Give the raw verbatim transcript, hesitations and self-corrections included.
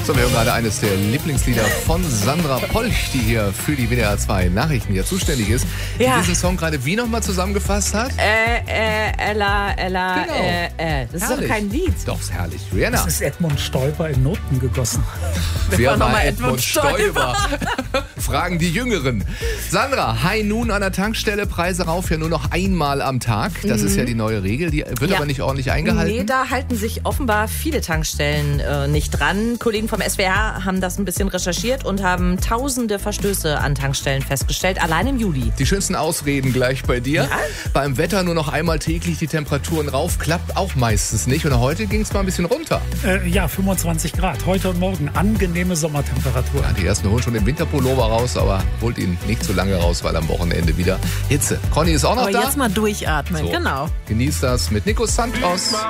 So, wir hören gerade eines der Lieblingslieder von Sandra Polch, die hier für die W D R zwei Nachrichten hier zuständig ist. Ja. Die diesen Song gerade wie nochmal zusammengefasst hat? Äh, äh, Ella, Ella, Genau. äh, äh. Das ist Herrlich. doch kein Lied. Doch, ist herrlich. Rihanna. Das ist Edmund Stoiber in Noten gegossen. Wir war noch mal mal Edmund Edmund Stoiber. Fragen die Jüngeren. Sandra, High Noon an der Tankstelle, Preise rauf ja nur noch einmal am Tag. Das ist ja die neue Regel, die wird Ja. aber nicht ordentlich eingehalten. Nee, da halten sich offenbar viele Tankstellen äh, nicht dran. Kollegen vom S W R haben das ein bisschen recherchiert und haben tausende Verstöße an Tankstellen festgestellt, allein im Juli. Die schönsten Ausreden gleich bei dir. Ja. Beim Wetter nur noch einmal täglich die Temperaturen rauf, klappt auch meistens nicht. Und heute ging es mal ein bisschen runter. Äh, ja, fünfundzwanzig Grad. Heute und morgen angenehme Sommertemperatur. Ja, die ersten holen schon den Winterpullover raus, aber holt ihn nicht zu lange raus, weil am Wochenende wieder Hitze. Conny ist auch noch Aber da. jetzt mal durchatmen, So. genau. Genießt das mit Nico Santos.